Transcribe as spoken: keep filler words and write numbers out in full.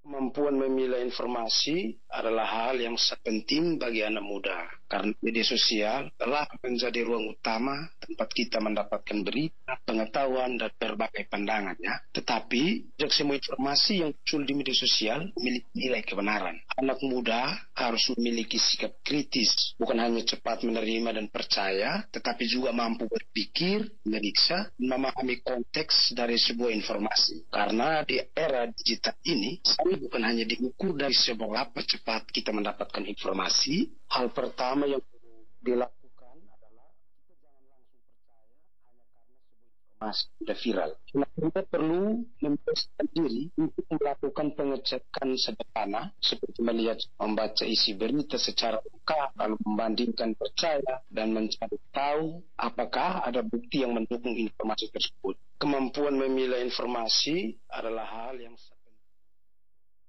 Kemampuan memilah informasi adalah hal yang sangat penting bagi anak muda, karena media sosial telah menjadi ruang utama tempat kita mendapatkan berita, pengetahuan, dan berbagai pandangan. Ya. Tetapi, sejak semua informasi yang muncul di media sosial memiliki nilai kebenaran. Anak muda harus memiliki sikap kritis, bukan hanya cepat menerima dan percaya, tetapi juga mampu berpikir, memeriksa, dan memahami konteks dari sebuah informasi. Karena di era digital ini, bukan hanya diukur dari seberapa cepat kita mendapatkan informasi. Hal pertama yang dilakukan adalah kita jangan langsung percaya hanya karena sebuah informasi sudah viral. Nah, kita perlu mempersiapkan diri untuk melakukan pengecekan sederhana, seperti melihat, membaca isi berita secara lengkap, lalu membandingkan percaya dan mencari tahu apakah ada bukti yang mendukung informasi tersebut. Kemampuan memilah informasi adalah hal yang